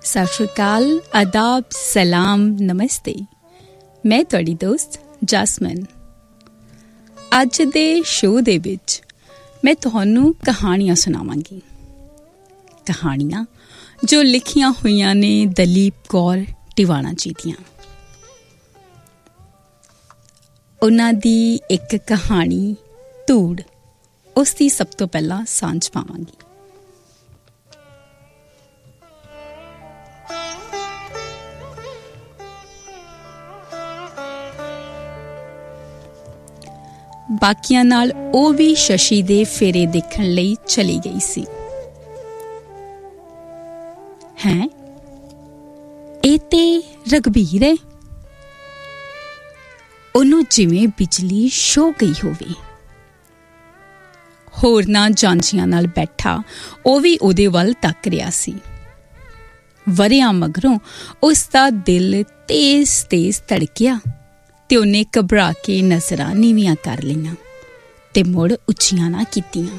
सत श्री अकाल, आदाब, सलाम, नमस्ते। मैं तुहाडी दोस्त जैस्मिन। अज दे शो दे विच मैं तुहानू कहानियां सुनावांगी। कहानियां जो लिखियां हुईयां ने दलीप कौर टिवाणा जी दियां। उन्हां दी एक कहानी धूड़, उसकी सब तो पहला सांझ पावांगी। बाकियां नाल ਉਹ भी शशि दे फेरे देखण लई चली गई सी। हैं ਇਹ ਤੇ ਰਘਬੀਰ है। ਉਹਨੂੰ ਜਿਵੇਂ ਬਿਜਲੀ ਛੋ ਗਈ ਹੋਵੇ। ਹੋਰਨਾਂ ਜਾਂਚੀਆਂ ਨਾਲ ਬੈਠਾ ਉਹ ਵੀ ਉਹਦੇ ਵੱਲ ਤੱਕ ਰਿਹਾ ਸੀ। ਵਰਿਆਂ ਮਗਰੋਂ ਉਸ ਦਾ ਦਿਲ ਤੇਜ਼ ਧੜਕਿਆ ਤੇ ਉਹਨੇ ਘਬਰਾ ਕੇ ਨਜ਼ਰਾਂ ਨੀਵੀਆਂ ਕਰ ਲਈਆਂ ਤੇ ਮੁੜ ਉੱਚੀਆਂ ਨਾ ਕੀਤੀਆਂ।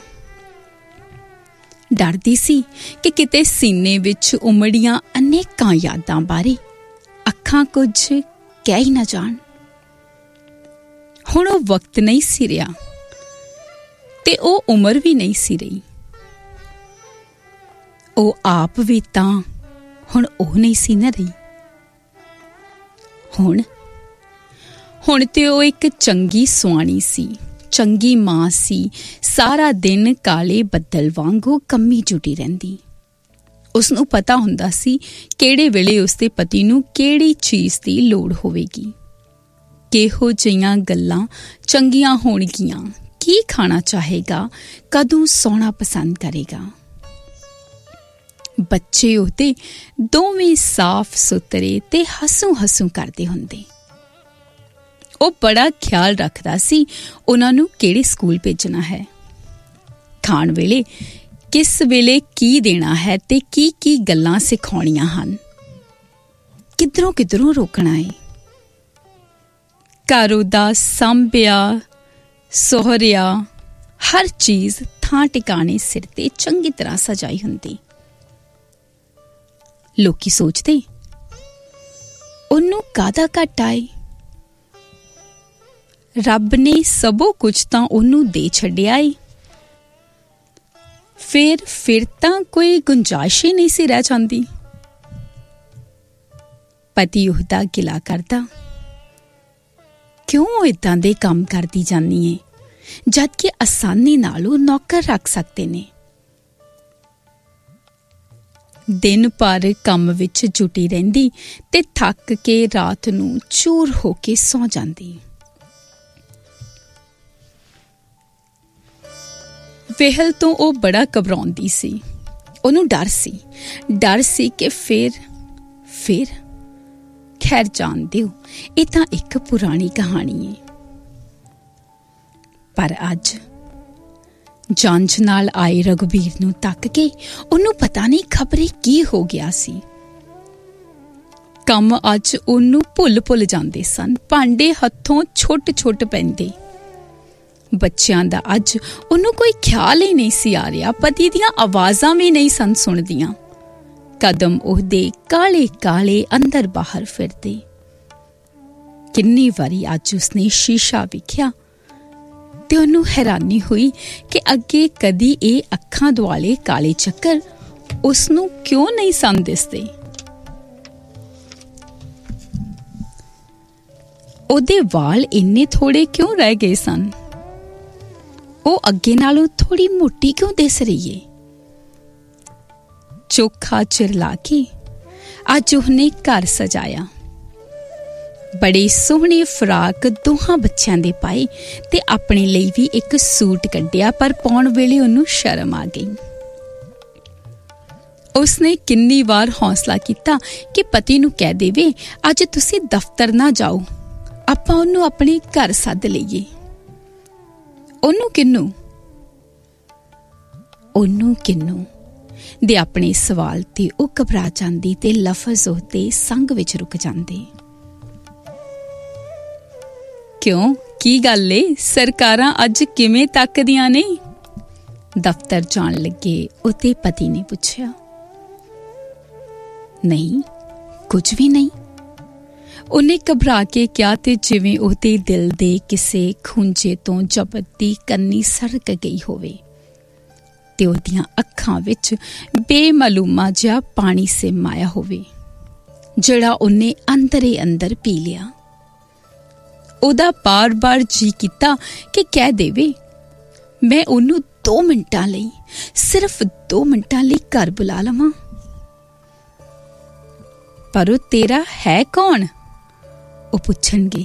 ਡਰਦੀ ਸੀ ਕਿ ਕਿਤੇ ਸੀਨੇ ਵਿੱਚ ਉਮੜੀਆਂ ਅਨੇਕਾਂ ਯਾਦਾਂ ਬਾਰੇ ਅੱਖਾਂ ਕੁਝ ਕਹਿ ਹੀ ਨਾ ਜਾਣ। ਹੁਣ ਉਹ ਵਕਤ ਨਹੀਂ ਸੀ ਰਿਹਾ ਤੇ ਉਹ ਉਮਰ ਵੀ ਨਹੀਂ ਸੀ ਰਹੀ। ਉਹ ਆਪ ਵੀ ਤਾਂ ਹੁਣ ਉਹ ਨਹੀਂ ਸੀ ਨਾ ਰਹੀ। ਹੁਣ ਤੇ ਉਹ ਇੱਕ ਚੰਗੀ ਸੁਆਣੀ ਸੀ, ਚੰਗੀ ਮਾਂ ਸੀ। ਸਾਰਾ ਦਿਨ ਕਾਲੇ ਬੱਦਲ ਵਾਂਗੂ ਕੰਮੀ ਜੁਟੀ ਰਹਿੰਦੀ। ਉਸਨੂੰ ਪਤਾ ਹੁੰਦਾ ਸੀ ਕਿਹੜੇ ਵੇਲੇ ਉਸਦੇ ਪਤੀ ਨੂੰ ਕਿਹੜੀ ਚੀਜ਼ ਦੀ ਲੋੜ ਹੋਵੇਗੀ, ਕਿਹੋ ਜਿਹੀਆਂ ਗੱਲਾਂ ਚੰਗੀਆਂ ਹੋਣਗੀਆਂ, ਕੀ ਖਾਣਾ ਚਾਹੇਗਾ, ਕਦੋਂ ਸੌਣਾ ਪਸੰਦ ਕਰੇਗਾ। ਬੱਚੇ ਉਹਦੇ ਦੋਵੇਂ ਸਾਫ਼ ਸੁਥਰੇ ਤੇ ਹੱਸੂ ਕਰਦੇ ਹੁੰਦੇ। ਉਹ ਬੜਾ ਖਿਆਲ ਰੱਖਦਾ ਸੀ ਉਹਨਾਂ ਨੂੰ ਕਿਹੜੇ ਸਕੂਲ ਭੇਜਣਾ ਹੈ, ਖਾਣ ਵੇਲੇ ਕਿਸ ਵੇਲੇ ਕੀ ਦੇਣਾ ਹੈ ਤੇ ਕੀ ਗੱਲਾਂ ਸਿਖਾਉਣੀਆਂ ਹਨ, ਕਿੱਧਰੋਂ ਰੋਕਣਾ ਹੈ। ਘਰ ਉਹਦਾ ਸਾਂਭਿਆ ਸੋਹਰਿਆ ਹਰ ਚੀਜ਼ ਥਾਂ ਟਿਕਾਣੇ ਸਿਰ ਤੇ ਚੰਗੀ ਤਰ੍ਹਾਂ ਸਜਾਈ ਹੁੰਦੀ। ਲੋਕੀ ਸੋਚਦੇ ਉਹਨੂੰ ਕਾਹਦਾ ਘਾਟਾ ਏ। ਰੱਬ ਨੇ ਸਭੋ ਕੁਝ ਤਾਂ ਉਹਨੂੰ ਦੇ ਛੱਡਿਆ ਏ। ਫਿਰ ਤਾਂ ਕੋਈ ਗੁੰਜਾਇਸ਼ ਹੀ ਨਹੀਂ ਸੀ ਰਹਿ ਜਾਂਦੀ। ਪਤੀ ਉਹਦਾ ਗਿਲਾ ਕਰਦਾ, ਕਿਉਂ ਏਦਾਂ ਦੇ ਕੰਮ ਕਰਦੀ ਜਾਂਦੀ ਏ ਜਦ ਕਿ ਆਸਾਨੀ ਨਾਲ ਉਹ ਨੌਕਰ ਰੱਖ ਸਕਦੇ ਨੇ। ਦਿਨ ਭਰ ਕੰਮ ਵਿੱਚ ਜੁਟੀ ਰਹਿੰਦੀ ਤੇ ਥੱਕ ਕੇ ਰਾਤ ਨੂੰ ਚੂਰ ਹੋ ਕੇ ਸੌਂ ਜਾਂਦੀ। ਵੇਹਲ ਤੋਂ ਉਹ ਬੜਾ ਘਬਰਾਉਂਦੀ ਸੀ। ਉਹਨੂੰ ਡਰ ਸੀ ਕਿ ਫਿਰ ਖੈਰ ਜਾਣ ਦਿਓ, ਇਹ ਤਾਂ ਇੱਕ ਪੁਰਾਣੀ ਕਹਾਣੀ ਹੈ। ਪਰ ਅੱਜ ਜਾਂਚ ਨਾਲ ਆਏ ਰਘਬੀਰ ਨੂੰ ਤੱਕ ਕੇ ਉਹਨੂੰ ਪਤਾ ਨਹੀਂ ਖਬਰੇ ਕੀ ਹੋ ਗਿਆ ਸੀ। ਕੰਮ ਅੱਜ ਉਹਨੂੰ ਭੁੱਲ ਜਾਂਦੇ ਸਨ। ਭਾਂਡੇ ਹੱਥੋਂ ਛੁੱਟ ਪੈਂਦੇ। ਬੱਚਿਆਂ ਦਾ ਅੱਜ ਉਹਨੂੰ ਕੋਈ ਖਿਆਲ ਹੀ ਨਹੀਂ ਸੀ ਆ ਰਿਹਾ। ਪਤੀ ਦੀਆਂ ਆਵਾਜ਼ਾਂ ਵੀ ਨਹੀਂ ਸਨ ਸੁਣਦੀਆਂ। ਕਦਮ ਉਹਦੇ ਕਾਲੇ ਅੰਦਰ ਬਾਹਰ ਫਿਰਦੇ। ਕਿੰਨੀ ਵਾਰੀ ਅੱਜ ਉਸਨੇ ਸ਼ੀਸ਼ਾ ਵੇਖਿਆ ਤੇ ਉਹਨੂੰ ਹੈਰਾਨੀ ਹੋਈ ਕਿ ਅੱਗੇ ਕਦੀ ਇਹ ਅੱਖਾਂ ਦੁਆਲੇ ਕਾਲੇ ਚੱਕਰ ਉਸਨੂੰ ਕਿਉਂ ਨਹੀਂ ਸਨ ਦਿਸਦੇ। ਉਹਦੇ ਵਾਲ ਇੰਨੇ ਥੋੜੇ ਕਿਉਂ ਰਹਿ ਗਏ ਸਨ। ਉਹ ਅੱਗੇ ਨਾਲੋਂ ਥੋੜੀ ਮੋਟੀ ਕਿਉਂ ਦਿਸ ਰਹੀ ਏ। ਚੋਖਾ ਚਿਰਲਾ ਕੇ ਅੱਜ ਉਹਨੇ ਘਰ ਸਜਾਇਆ। ਬੜੇ ਸੋਹਣੇ ਫਰਾਕ ਦੋਹਾਂ ਬੱਚਿਆਂ ਦੇ ਪਾਏ ਤੇ ਆਪਣੇ ਲਈ ਵੀ ਇੱਕ ਸੂਟ ਕੱਢਿਆ, ਪਰ ਪਾਉਣ ਵੇਲੇ ਉਹਨੂੰ ਸ਼ਰਮ ਆ ਗਈ। ਉਸਨੇ ਕਿੰਨੀ ਵਾਰ ਹੌਸਲਾ ਕੀਤਾ ਕਿ ਪਤੀ ਨੂੰ ਕਹਿ ਦੇਵੇ ਅੱਜ ਤੁਸੀਂ ਦਫ਼ਤਰ ਨਾ ਜਾਓ, ਆਪਾਂ ਉਹਨੂੰ ਆਪਣੇ ਘਰ ਸੱਦ ਲਈਏ। ਉਹਨੂੰ ਕਿੰਨੂੰ ਦੇ ਆਪਣੇ ਸਵਾਲ ਤੇ ਉਹ ਘਬਰਾ ਜਾਂਦੀ ਤੇ ਲਫ਼ਜ਼ ਉਹਦੇ ਸੰਗ ਵਿੱਚ ਰੁਕ ਜਾਂਦੇ। ਕਿਉਂ, ਕੀ ਗੱਲ ਏ, ਸਰਕਾਰਾਂ ਅੱਜ ਕਿਵੇਂ ਤੱਕਦੀਆਂ ਨੇ? ਦਫ਼ਤਰ ਜਾਣ ਲੱਗੇ ਉਹਦੇ ਪਤੀ ਨੇ ਪੁੱਛਿਆ। ਨਹੀਂ, ਕੁਝ ਵੀ ਨਹੀਂ, ਉਹਨੇ ਘਬਰਾ ਕੇ ਕਿਹਾ ਤੇ ਜਿਵੇਂ ਉਹਦੇ ਦਿਲ ਦੇ ਕਿਸੇ ਖੂੰਜੇ ਤੋਂ ਜ਼ਬਰ ਦੀ ਕੰਨੀ ਸਰਕ ਗਈ ਹੋਵੇ ਤੇ ਉਹਦੀਆਂ ਅੱਖਾਂ ਵਿੱਚ ਬੇਮਾਲੂਮਾ ਜਿਹਾ ਪਾਣੀ ਸਿਮਾਇਆ ਹੋਵੇ, ਜਿਹੜਾ ਉਹਨੇ ਅੰਦਰੇ ਅੰਦਰ ਪੀ ਲਿਆ। ਉਹਦਾ ਬਾਰ-ਬਾਰ ਜੀ ਕੀਤਾ ਕਿ ਕਹਿ ਦੇਵੇ, ਮੈਂ ਉਹਨੂੰ 2 ਮਿੰਟਾਂ ਲਈ, ਸਿਰਫ 2 ਮਿੰਟਾਂ ਲਈ ਘਰ ਬੁਲਾ ਲਵਾਂ। ਪਰ ਉਹ ਤੇਰਾ ਹੈ ਕੌਣ? ਉਹ ਪੁੱਛਣਗੇ।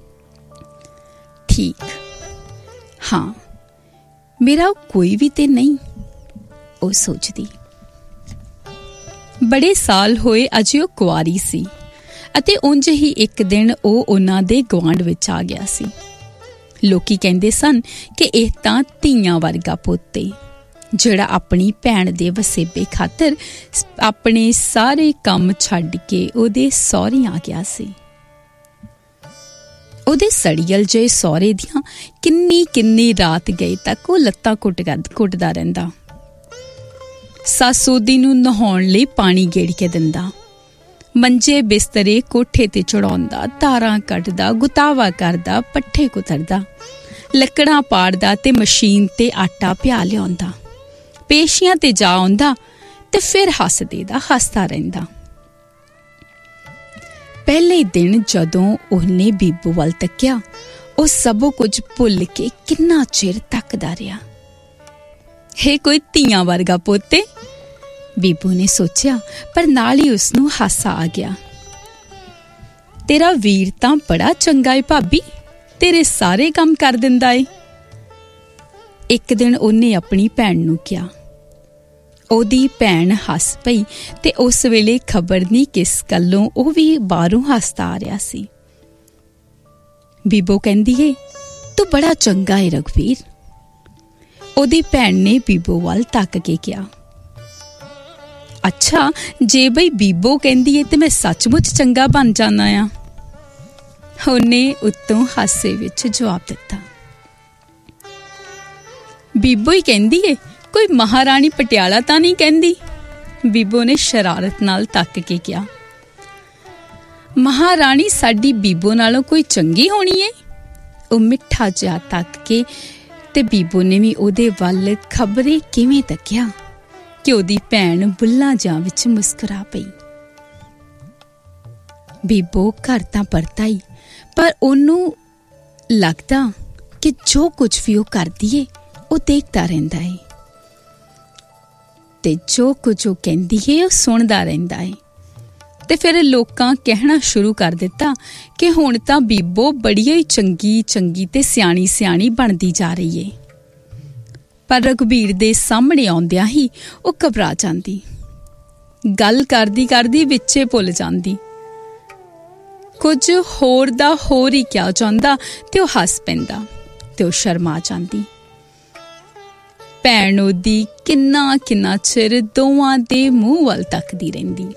ਠੀਕ, ਹਾਂ, ਮੇਰਾ ਕੋਈ ਵੀ ਤੇ ਨਹੀਂ, ਉਹ ਸੋਚਦੀ। ਬੜੇ ਸਾਲ ਹੋਏ ਅਜੇ ਉਹ ਕੁਆਰੀ ਸੀ ਅਤੇ ਉਂਝ ਹੀ ਇੱਕ ਦਿਨ ਉਹ ਉਹਨਾਂ ਦੇ ਗੁਆਂਢ ਵਿੱਚ ਆ ਗਿਆ ਸੀ। ਲੋਕੀ ਕਹਿੰਦੇ ਸਨ ਕਿ ਇਹ ਤਾਂ ਧੀਆਂ ਵਰਗਾ ਪੁੱਤ ਏ, ਜਿਹੜਾ ਆਪਣੀ ਭੈਣ ਦੇ ਵਸੇਬੇ ਖਾਤਰ ਆਪਣੇ ਸਾਰੇ ਕੰਮ ਛੱਡ ਕੇ ਉਹਦੇ ਸਹੁਰੇ ਆ ਗਿਆ ਸੀ। ਉਹਦੇ ਸੜੀਅਲ ਜਿਹੇ ਸਹੁਰੇ ਦੀਆਂ ਕਿੰਨੀ ਰਾਤ ਗਏ ਤੱਕ ਉਹ ਲੱਤਾਂ ਕੁੱਟਦਾ ਰਹਿੰਦਾ। ਸੱਸ ਉਹਦੀ ਨੂੰ ਨਹਾਉਣ ਲਈ ਪਾਣੀ ਗੇੜ ਕੇ ਦਿੰਦਾ, ਮੰਜੇ ਬਿਸਤਰੇ ਕੋਠੇ ਤੇ ਚੜਾਉਂਦਾ, ਤਾਰਾਂ ਕੱਢਦਾ, ਗੁਤਾਵਾ ਕਰਦਾ, ਪੱਠੇ ਕੁਤਰਦਾ, ਲੱਕੜਾਂ ਪਾੜਦਾ ਤੇ ਮਸ਼ੀਨ ਤੇ ਆਟਾ ਪਿਆ ਲਿਆਉਂਦਾ, ਪੇਸ਼ੀਆਂ ਤੇ ਜਾ ਆਉਂਦਾ ਤੇ ਫਿਰ ਹੱਸਦਾ ਰਹਿੰਦਾ। ਪਹਿਲੇ ਦਿਨ ਜਦੋਂ ਉਹਨੇ ਬੀਬੋ ਵੱਲ ਤੱਕਿਆ, ਉਹ ਸਭੋ ਕੁਝ ਭੁੱਲ ਕੇ ਕਿੰਨਾ ਚਿਰ ਤੱਕਦਾ ਰਿਹਾ। ਇਹ ਕੋਈ ਧੀਆਂ ਵਰਗਾ ਪੁੱਤ ਏ, ਬੀਬੋ ਨੇ ਸੋਚਿਆ, ਪਰ ਨਾਲ ਹੀ ਉਸਨੂੰ ਹਾਸਾ ਆ ਗਿਆ। ਤੇਰਾ ਵੀਰ ਤਾਂ ਬੜਾ ਚੰਗਾ ਏ ਭਾਬੀ, ਤੇਰੇ ਸਾਰੇ ਕੰਮ ਕਰ ਦਿੰਦਾ ਏ। ਇੱਕ ਦਿਨ ਉਹਨੇ ਆਪਣੀ ਭੈਣ ਨੂੰ ਕਿਹਾ। ਉਹਦੀ ਭੈਣ ਹੱਸ ਪਈ ਤੇ ਉਸ ਵੇਲੇ ਖਬਰ ਨਹੀਂ ਕਿਸ ਗੱਲੋਂ ਉਹ ਵੀ ਬਾਹਰੋਂ ਹੱਸਦਾ ਆ ਰਿਹਾ ਸੀ। ਬੀਬੋ ਕਹਿੰਦੀ ਏ, ਤੂੰ ਬੜਾ ਚੰਗਾ ਏ ਰਘਵੀਰ। ਉਹਦੀ ਭੈਣ ਨੇ ਬੀਬੋ ਵੱਲ ਤੱਕ ਕੇ ਕਿਹਾ। ਅੱਛਾ, ਜੇ ਬਈ ਬੀਬੋ ਕਹਿੰਦੀ ਏ ਤੇ ਮੈਂ ਸੱਚਮੁੱਚ ਚੰਗਾ ਬਣ ਜਾਣਾ ਆ, ਉਹਨੇ ਉੱਤੋਂ ਹਾਸੇ ਵਿੱਚ ਜਵਾਬ ਦਿੱਤਾ। ਬੀਬੋ ਹੀ ਕਹਿੰਦੀ ਏ, ਕੋਈ ਮਹਾਰਾਣੀ ਪਟਿਆਲਾ ਤਾਂ ਨਹੀਂ ਕਹਿੰਦੀ? ਬੀਬੋ ਨੇ ਸ਼ਰਾਰਤ ਨਾਲ ਤੱਕ ਕੇ ਕਿਹਾ। ਮਹਾਰਾਣੀ ਸਾਡੀ ਬੀਬੋ ਨਾਲੋਂ ਕੋਈ ਚੰਗੀ ਹੋਣੀ ਏ? ਉਹ ਮਿੱਠਾ ਜਿਹਾ ਤੱਕ ਕੇ ਤੇ ਬੀਬੋ ਨੇ ਵੀ ਉਹਦੇ ਵੱਲ ਖਬਰੇ ਕਿਵੇਂ ਤੱਕਿਆ ਕਿ ਉਹਦੀ ਭੈਣ ਬੁੱਲਾਂ ਜਾਂ ਵਿੱਚ ਮੁਸਕਰਾ ਪਈ। ਬੀਬੋ ਘਰ ਤਾਂ ਪਰਤਾ ਹੀ, ਪਰ ਉਹਨੂੰ ਲੱਗਦਾ ਕਿ ਜੋ ਕੁਝ ਵੀ ਉਹ ਕਰਦੀ ਏ ਉਹ ਦੇਖਦਾ ਰਹਿੰਦਾ ਏ ਤੇ ਜੋ ਕੁਝ ਉਹ ਕਹਿੰਦੀ ਏ ਉਹ ਸੁਣਦਾ ਰਹਿੰਦਾ ਏ। ਤੇ ਫਿਰ ਲੋਕਾਂ ਕਹਿਣਾ ਸ਼ੁਰੂ ਕਰ ਦਿੱਤਾ ਕਿ ਹੁਣ ਤਾਂ ਬੀਬੋ ਬੜੀ ਹੀ ਚੰਗੀ ਤੇ ਸਿਆਣੀ ਬਣਦੀ ਜਾ ਰਹੀ ਏ। ਪਰ ਰਘਬੀਰ ਦੇ ਸਾਹਮਣੇ ਆਉਂਦਿਆਂ ਹੀ ਉਹ ਘਬਰਾ ਜਾਂਦੀ, ਗੱਲ ਕਰਦੀ ਵਿੱਚੇ ਭੁੱਲ ਜਾਂਦੀ, ਕੁਝ ਹੋਰ ਦਾ ਹੋਰ ਹੀ ਕਿਹਾ ਜਾਂਦਾ ਤੇ ਉਹ ਹੱਸ ਪੈਂਦਾ ਤੇ ਉਹ ਸ਼ਰਮਾ ਜਾਂਦੀ। ਭੈਣ ਉਹਦੀ ਕਿੰਨਾ ਚਿਰ ਦੋਵਾਂ ਦੇ ਮੂੰਹ ਵੱਲ ਤੱਕਦੀ ਰਹਿੰਦੀ।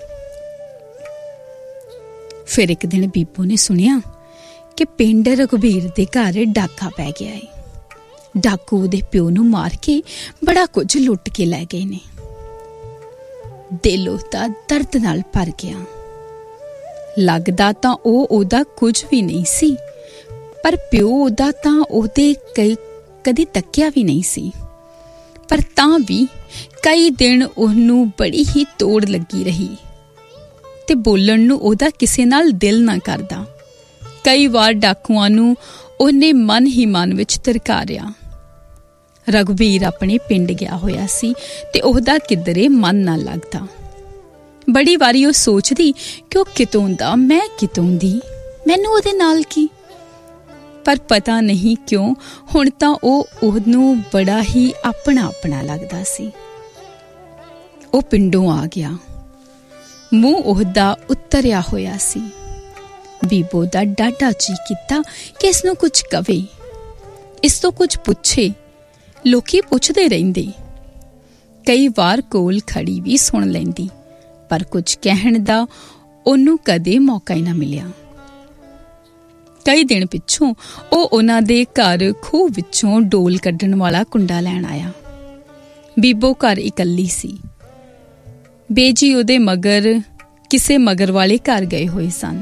ਫਿਰ ਇੱਕ ਦਿਨ ਬੀਬੋ ਨੇ ਸੁਣਿਆ ਕਿ ਪਿੰਡ ਰਘਬੀਰ ਦੇ ਘਰ ਡਾਕਾ ਪੈ ਗਿਆ ਏ। ਡਾਕੂ ਉਹਦੇ ਪਿਓ ਨੂੰ ਮਾਰ ਕੇ ਬੜਾ ਕੁਝ ਲੁੱਟ ਕੇ ਲੈ ਗਏ ਨੇ। ਦਿਲ ਉਹਦਾ ਦਰਦ ਨਾਲ ਭਰ ਗਿਆ। ਲੱਗਦਾ ਤਾਂ ਉਹ ਉਹਦਾ ਕੁਝ ਵੀ ਨਹੀਂ ਸੀ, ਪਰ ਪਿਓ ਉਹਦਾ ਤਾਂ ਉਹਦੇ ਕਦੀ ਤੱਕਿਆ ਵੀ ਨਹੀਂ ਸੀ। ਪਰ ਤਾਂ ਵੀ ਕਈ ਦਿਨ ਉਹਨੂੰ ਬੜੀ ਹੀ ਤੋੜ ਲੱਗੀ ਰਹੀ ਤੇ ਬੋਲਣ ਨੂੰ ਉਹਦਾ ਕਿਸੇ ਨਾਲ ਦਿਲ ਨਾ ਕਰਦਾ। ਕਈ ਵਾਰ ਡਾਕੂਆਂ ਨੂੰ ਉਹਨੇ ਮਨ ਹੀ ਮਨ ਵਿੱਚ ਧਰਕਾਰਿਆ। ਰਘਬੀਰ ਆਪਣੇ ਪਿੰਡ ਗਿਆ ਹੋਇਆ ਸੀ ਤੇ ਉਹਦਾ ਕਿਧਰੇ ਮਨ ਨਾ ਲੱਗਦਾ। ਬੜੀ ਵਾਰੀ ਉਹ ਸੋਚਦੀ ਕਿ ਉਹ ਕਿਤੋਂ ਦਾ, ਮੈਂ ਕਿਤੋਂ ਦੀ, ਮੈਨੂੰ ਉਹਦੇ ਨਾਲ ਕੀ। ਪਰ ਪਤਾ ਨਹੀਂ ਕਿਉਂ ਹੁਣ ਤਾਂ ਉਹਨੂੰ ਬੜਾ ਹੀ ਆਪਣਾ ਲੱਗਦਾ ਸੀ। ਉਹ ਪਿੰਡੋਂ ਆ ਗਿਆ, ਮੂੰਹ ਉਹਦਾ ਉਤਰਿਆ ਹੋਇਆ ਸੀ। ਬੀਬੋ ਦਾ ਡਾਢਾ ਜੀ ਕੀਤਾ ਕਿ ਇਸ ਨੂੰ ਕੁਝ ਕਵੇ, ਇਸ ਤੋਂ ਕੁਝ ਪੁੱਛੇ। ਲੋਕੀ ਪੁੱਛਦੇ ਰਹਿੰਦੇ, ਕਈ ਵਾਰ ਕੋਲ ਖੜੀ ਵੀ ਸੁਣ ਲੈਂਦੀ, ਪਰ ਕੁਝ ਕਹਿਣ ਦਾ ਉਹਨੂੰ ਕਦੇ ਮੌਕਾ ਹੀ ਨਾ ਮਿਲਿਆ। ਕਈ ਦਿਨ ਪਿੱਛੋਂ ਉਹ ਉਹਨਾਂ ਦੇ ਘਰ ਖੂਹ ਵਿੱਚੋਂ ਡੋਲ ਕੱਢਣ ਵਾਲਾ ਕੁੰਡਾ ਲੈਣ ਆਇਆ। ਬੀਬੋ ਘਰ ਇਕੱਲੀ ਸੀ। ਬੇਜੀ ਉਹਦੇ ਮਗਰ ਕਿਸੇ ਮਗਰ ਵਾਲੇ ਘਰ ਗਏ ਹੋਏ ਸਨ।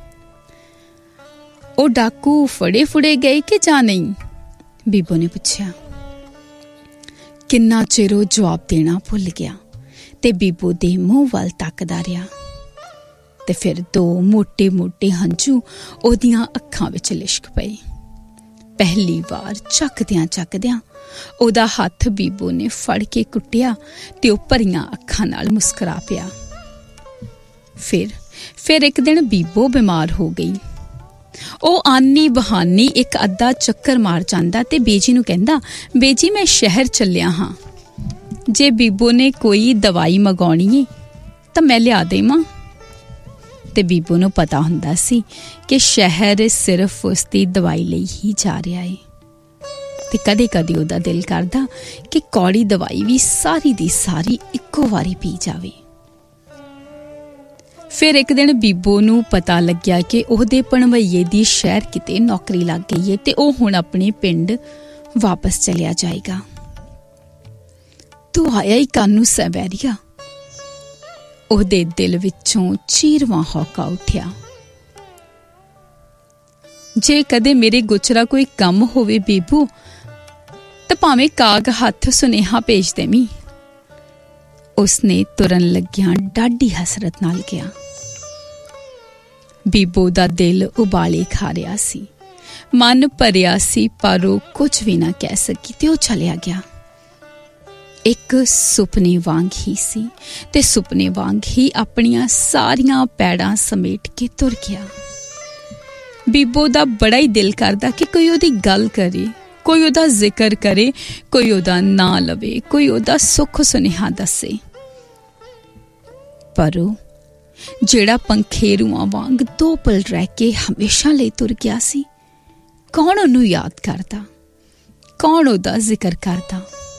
ਉਹ ਡਾਕੂ ਫੜੇ ਫੁੜੇ ਗਏ ਕਿ ਜਾਂ ਨਹੀਂ? ਬੀਬੋ ਨੇ ਪੁੱਛਿਆ। ਕਿੰਨਾ ਚਿਰ ਉਹ ਜਵਾਬ ਦੇਣਾ ਭੁੱਲ ਗਿਆ ਤੇ ਬੀਬੋ ਦੇ ਮੂੰਹ ਵੱਲ ਤੱਕਦਾ ਰਿਹਾ ਤੇ ਫਿਰ 2 ਮੋਟੇ ਮੋਟੇ ਹੰਝੂ ਉਹਦੀਆਂ ਅੱਖਾਂ ਵਿੱਚ ਲਿਸ਼ਕ ਪਏ। ਪਹਿਲੀ ਵਾਰ ਚੱਕਦਿਆਂ ਉਹਦਾ ਹੱਥ ਬੀਬੋ ਨੇ ਫੜ ਕੇ ਕੁੱਟਿਆ ਤੇ ਉਹ ਭਰੀਆਂ ਅੱਖਾਂ ਨਾਲ ਮੁਸਕਰਾ ਪਿਆ। ਫਿਰ ਇੱਕ ਦਿਨ ਬੀਬੋ ਬਿਮਾਰ ਹੋ ਗਈ। ਉਹ ਆਨੀ ਬਹਾਨੀ ਇੱਕ ਅੱਧਾ ਚੱਕਰ ਮਾਰ ਜਾਂਦਾ ਤੇ ਬੇਜੀ ਨੂੰ ਕਹਿੰਦਾ, ਬੇਜੀ ਮੈਂ ਸ਼ਹਿਰ ਚੱਲਿਆ ਹਾਂ, ਜੇ ਬੀਬੋ ਨੇ ਕੋਈ ਦਵਾਈ ਮੰਗਾਉਣੀ ਏ ਤਾਂ ਮੈਂ ਲਿਆ ਦੇਵਾਂ। ਤੇ ਬੀਬੋ ਨੂੰ ਪਤਾ ਹੁੰਦਾ ਸੀ ਕਿ ਸ਼ਹਿਰ ਸਿਰਫ ਉਸਦੀ ਦਵਾਈ ਲਈ ਹੀ ਜਾ ਰਿਹਾ ਏ ਤੇ ਕਦੇ ਕਦੇ ਉਹਦਾ ਦਿਲ ਕਰਦਾ ਕਿ ਕੌੜੀ ਦਵਾਈ ਵੀ ਸਾਰੀ ਦੀ ਸਾਰੀ ਇੱਕੋ ਵਾਰੀ ਪੀ ਜਾਵੇ। ਫਿਰ ਇੱਕ ਦਿਨ ਬੀਬੋ ਨੂੰ ਪਤਾ ਲੱਗਿਆ ਕਿ ਉਹਦੇ ਭਣਵਈਏ ਦੀ ਸ਼ਹਿਰ ਕਿਤੇ ਨੌਕਰੀ ਲੱਗ ਗਈ ਏ ਤੇ ਉਹ ਹੁਣ ਆਪਣੇ ਪਿੰਡ ਵਾਪਸ ਚਲਿਆ ਜਾਏਗਾ। ਤੂੰ ਆਇਆ ਹੀ ਕਾਨੂੰ ਸਵੈਰੀਆ? ਉਹਦੇ ਦਿਲ ਵਿੱਚੋਂ ਚੀਰਵਾਂ ਹੌਕਾ ਉੱਠਿਆ। ਜੇ ਕਦੇ ਮੇਰੇ ਗੁਚਰਾ ਕੋਈ ਕੰਮ ਹੋਵੇ ਬੀਬੂ ਤਾਂ ਭਾਵੇਂ ਕਾਗ ਹੱਥ ਸੁਨੇਹਾ ਭੇਜ ਦੇਵੀਂ। ਉਸਨੇ ਤੁਰਨ ਲੱਗਿਆਂ ਡਾਢੀ ਹਸਰਤ ਨਾਲ ਕਿਹਾ। ਬੀਬੋ ਦਾ ਦਿਲ ਉਬਾਲੇ ਖਾ ਰਿਹਾ ਸੀ, ਮਨ ਭਰਿਆ ਸੀ, ਪਰ ਉਹ ਕੁਝ ਵੀ ਨਾ ਕਹਿ ਸਕੀ ਤੇ ਉਹ ਚਲਿਆ ਗਿਆ। ਇੱਕ ਸੁਪਨੇ ਵਾਂਗ ਹੀ ਸੀ ਤੇ ਸੁਪਨੇ ਵਾਂਗ ਹੀ ਆਪਣੀਆਂ ਸਾਰੀਆਂ ਪੈੜਾਂ ਸਮੇਟ ਕੇ ਤੁਰ ਗਿਆ। ਬੀਬੋ ਦਾ ਬੜਾ ਹੀ ਦਿਲ ਕਰਦਾ ਕਿ ਕੋਈ ਉਹਦੀ ਗੱਲ ਕਰੇ, ਕੋਈ ਉਹਦਾ ਜ਼ਿਕਰ ਕਰੇ, ਕੋਈ ਉਹਦਾ ਨਾਂ ਲਵੇ, ਕੋਈ ਉਹਦਾ ਸੁੱਖ ਸੁਨੇਹਾ ਦੱਸੇ। ਪਰ ਉਹ ਜਿਹੜਾ ਪੰਖੇਰੂਆਂ ਵਾਂਗ 2 ਪਲ ਰਹਿ ਕੇ ਹਮੇਸ਼ਾ ਲਈ ਤੁਰ ਗਿਆ ਸੀ, ਕੌਣ ਉਹਨੂੰ ਯਾਦ ਕਰਦਾ, ਕੌਣ ਉਹਦਾ ਜ਼ਿਕਰ ਕਰਦਾ?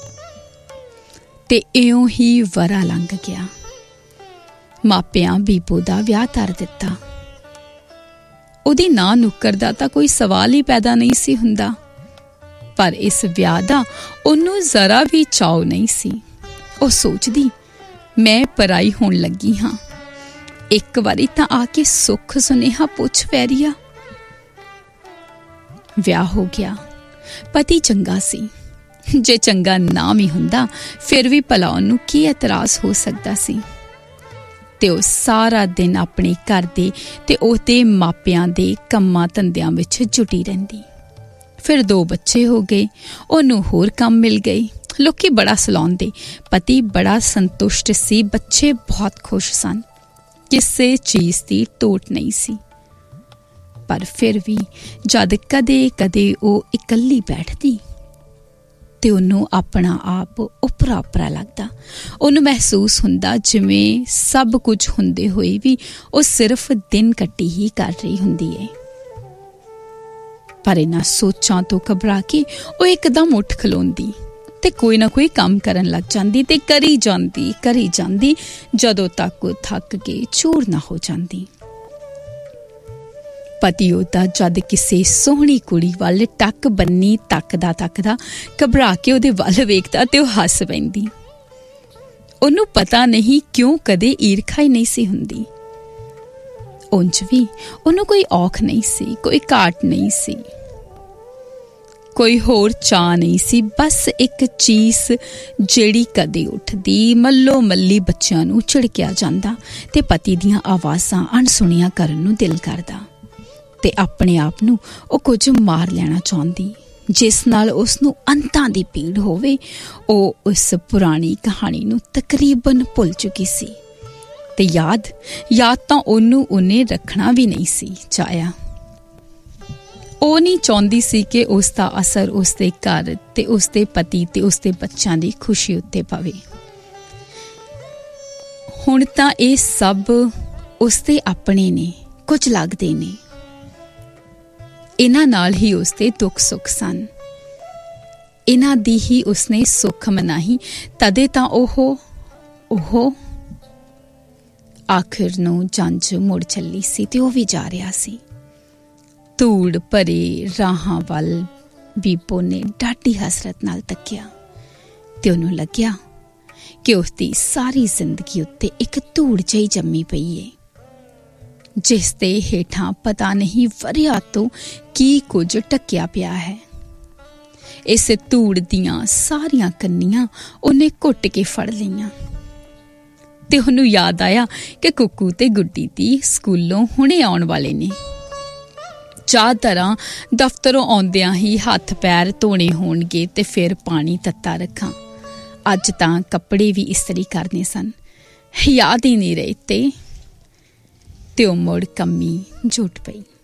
ਤੇ ਇਉਂ ਹੀ ਵਰਾ ਲੰਘ ਗਿਆ। ਮਾਪਿਆਂ ਬੀਬੋ ਦਾ ਵਿਆਹ ਧਰ ਦਿੱਤਾ। ਉਹਦੀ ਨਾਂ ਨੁੱਕਰ ਦਾ ਤਾਂ ਕੋਈ ਸਵਾਲ ਹੀ ਪੈਦਾ ਨਹੀਂ ਸੀ ਹੁੰਦਾ, ਪਰ ਇਸ ਵਿਆਹ ਦਾ ਉਹਨੂੰ ਜ਼ਰਾ ਵੀ ਚਾਅ ਨਹੀਂ ਸੀ। ਉਹ ਸੋਚਦੀ, ਮੈਂ ਪਰਾਈ ਹੋਣ ਲੱਗੀ ਹਾਂ, ਇੱਕ ਵਾਰੀ ਤਾਂ ਆ ਕੇ ਸੁੱਖ ਸੁਨੇਹਾ ਪੁੱਛ ਵੈਰੀਆ। ਵਿਆਹ ਹੋ ਗਿਆ। ਪਤੀ ਚੰਗਾ ਸੀ, ਜੇ ਚੰਗਾ ਨਾ ਵੀ ਹੁੰਦਾ ਫਿਰ ਵੀ ਭਲਾ ਉਹਨੂੰ ਕੀ ਇਤਰਾਜ਼ ਹੋ ਸਕਦਾ ਸੀ। ਤੇ ਉਹ ਸਾਰਾ ਦਿਨ ਆਪਣੇ ਘਰ ਦੇ ਤੇ ਉਹਦੇ ਮਾਪਿਆਂ ਦੇ ਕੰਮਾਂ ਧੰਦਿਆਂ ਵਿੱਚ ਜੁਟੀ ਰਹਿੰਦੀ। ਫਿਰ 2 ਬੱਚੇ ਹੋ ਗਏ, ਉਹਨੂੰ ਹੋਰ ਕੰਮ ਮਿਲ ਗਏ। ਲੋਕੀ ਬੜਾ ਸਲਾਹੁੰਦੇ, ਪਤੀ ਬੜਾ ਸੰਤੁਸ਼ਟ ਸੀ, ਬੱਚੇ ਬਹੁਤ ਖੁਸ਼ ਸਨ, ਕਿਸੇ ਚੀਜ਼ ਦੀ ਟੋਟ ਨਹੀਂ ਸੀ। ਪਰ ਫਿਰ ਵੀ ਜਦ ਕਦੇ ਕਦੇ ਉਹ ਇਕੱਲੀ ਬੈਠਦੀ ਤੇ ਉਹਨੂੰ ਆਪਣਾ ਆਪ ਉਪਰਾ ਲੱਗਦਾ। ਉਹਨੂੰ ਮਹਿਸੂਸ ਹੁੰਦਾ ਜਿਵੇਂ ਸਭ ਕੁਝ ਹੁੰਦੇ ਹੋਏ ਵੀ ਉਹ ਸਿਰਫ ਦਿਨ ਕੱਟੀ ਹੀ ਕਰ ਰਹੀ ਹੁੰਦੀ ਏ। ਪਰ ਇਹਨਾਂ ਸੋਚਾਂ ਤੋਂ ਘਬਰਾ ਕੇ ਉਹ ਇੱਕਦਮ ਉੱਠ ਖਲੋਂਦੀ ਤੇ ਕੋਈ ਨਾ ਕੋਈ ਕੰਮ ਕਰਨ ਲੱਗ ਜਾਂਦੀ ਤੇ ਕਰੀ ਜਾਂਦੀ ਜਦੋਂ ਤੱਕ ਉਹ ਥੱਕ ਕੇ ਚੂਰ ਨਾ ਹੋ ਜਾਂਦੀ। ਪਤੀ ਉਹਦਾ ਜਦ ਕਿਸੇ ਸੋਹਣੀ ਕੁੜੀ ਵੱਲ ਟੱਕ ਬੰਨੀ ਤੱਕਦਾ ਘਬਰਾ ਕੇ ਉਹਦੇ ਵੱਲ ਵੇਖਦਾ ਤੇ ਉਹ ਹੱਸ ਪੈਂਦੀ। ਉਹਨੂੰ ਪਤਾ ਨਹੀਂ ਕਿਉਂ ਕਦੇ ਈਰਖਾ ਹੀ ਨਹੀਂ ਸੀ ਹੁੰਦੀ। ਉਂਝ ਵੀ ਉਹਨੂੰ ਕੋਈ ਔਖ ਨਹੀਂ ਸੀ, ਕੋਈ ਘਾਟ ਨਹੀਂ ਸੀ, ਕੋਈ ਹੋਰ ਚਾਅ ਨਹੀਂ ਸੀ, ਬਸ ਇੱਕ ਚੀਜ਼ ਜਿਹੜੀ ਕਦੇ ਉੱਠਦੀ ਮੱਲੋ ਮੱਲੀ ਬੱਚਿਆਂ ਨੂੰ ਝਿੜਕਿਆ ਜਾਂਦਾ ਤੇ ਪਤੀ ਦੀਆਂ ਆਵਾਜ਼ਾਂ ਅਣਸੁਣੀਆਂ ਕਰਨ ਨੂੰ ਦਿਲ ਕਰਦਾ ਤੇ ਆਪਣੇ ਆਪ ਨੂੰ ਉਹ ਕੁਝ ਮਾਰ ਲੈਣਾ ਚਾਹੁੰਦੀ ਜਿਸ ਨਾਲ ਉਸਨੂੰ ਅੰਤਾਂ ਦੀ ਪੀੜ ਹੋਵੇ। ਉਹ ਉਸ ਪੁਰਾਣੀ ਕਹਾਣੀ ਨੂੰ ਤਕਰੀਬਨ ਭੁੱਲ ਚੁੱਕੀ ਸੀ ਤੇ ਯਾਦ ਤਾਂ ਉਹਨੇ ਰੱਖਣਾ ਵੀ ਨਹੀਂ ਸੀ ਚਾਹਿਆ। ਉਹ ਨਹੀਂ ਚਾਹੁੰਦੀ ਸੀ ਕਿ ਉਸ ਦਾ ਅਸਰ ਉਸਦੇ ਘਰ ਤੇ ਉਸਦੇ ਪਤੀ ਤੇ ਉਸਦੇ ਬੱਚਿਆਂ ਦੀ ਖੁਸ਼ੀ ਉੱਤੇ ਪਵੇ। ਹੁਣ ਤਾਂ ਇਹ ਸਭ ਉਸਦੇ ਆਪਣੇ ਨੇ, ਕੁਝ ਲੱਗਦੇ ਨੇ। ਇਹਨਾਂ ਨਾਲ ਹੀ ਉਸਦੇ ਦੁੱਖ ਸੁੱਖ ਸਨ, ਇਹਨਾਂ ਦੀ ਹੀ ਉਸਨੇ ਸੁੱਖ ਮਨਾਹੀ। ਤਦੇ ਤਾਂ ਉਹ ਆਖਿਰ ਨੂੰ ਜੰਝ ਮੁੜ ਚੱਲੀ ਸੀ ਤੇ ਉਹ ਵੀ ਜਾ ਰਿਹਾ ਸੀ। ਧੂੜ ਭਰੇ ਰਾਹਾਂ ਵੱਲ ਬੀਬੋ ਨੇ ਡਾਢੀ ਹਸਰਤ ਨਾਲ ਤੱਕਿਆ ਤੇ ਉਹਨੂੰ ਲੱਗਿਆ ਕਿ ਉਸਦੀ ਸਾਰੀ ਜ਼ਿੰਦਗੀ ਉੱਤੇ ਇੱਕ ਧੂੜ ਜਿਹੀ ਜੰਮੀ ਪਈ ਏ, ਜਿਸ ਦੇ ਹੇਠਾਂ ਪਤਾ ਨਹੀਂ ਵਰ੍ਹਿਆਂ ਤੋਂ ਕੀ ਕੁਝ ਢੱਕਿਆ ਪਿਆ ਹੈ। ਇਸ ਧੂੜ ਦੀਆਂ ਸਾਰੀਆਂ ਕੰਨੀਆਂ ਉਹਨੇ ਘੁੱਟ ਕੇ ਫੜ ਲਈਆਂ ਤੇ ਉਹਨੂੰ ਯਾਦ ਆਇਆ ਕਿ ਕੁੱਕੂ ਤੇ ਗੁੱਡੀ ਦੀ ਸਕੂਲੋਂ ਹੁਣੇ ਆਉਣ ਵਾਲੇ ਨੇ। ਚਾਹ ਤਰ੍ਹਾਂ ਦਫ਼ਤਰੋਂ ਆਉਂਦਿਆਂ ਹੀ ਹੱਥ ਪੈਰ ਧੋਣੇ ਹੋਣਗੇ ਤੇ ਫਿਰ ਪਾਣੀ ਤੱਤਾ ਰੱਖਾਂ। ਅੱਜ ਤਾਂ ਕੱਪੜੇ ਵੀ ਇਸਤਰੀ ਕਰਨੇ ਸਨ, ਯਾਦ ਹੀ ਨਹੀਂ ਰਹੇ ਤੇ ਉਹ ਮੁੜ ਕੰਮੀ ਜੁਟ ਪਈ।